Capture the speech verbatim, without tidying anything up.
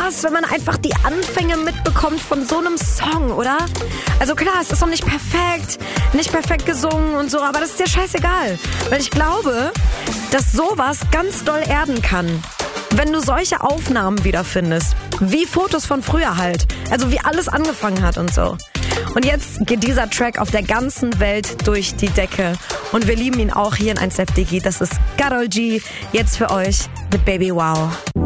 krass, wenn man einfach die Anfänge mitbekommt von so einem Song, oder? Also klar, es ist noch nicht perfekt, nicht perfekt gesungen und so, aber das ist dir scheißegal. Weil ich glaube, dass sowas ganz doll erden kann. Wenn du solche Aufnahmen wiederfindest, wie Fotos von früher halt, also wie alles angefangen hat und so. Und jetzt geht dieser Track auf der ganzen Welt durch die Decke. Und wir lieben ihn auch hier in eins Live Digi. Das ist Karol G, jetzt für euch mit Baby Wow.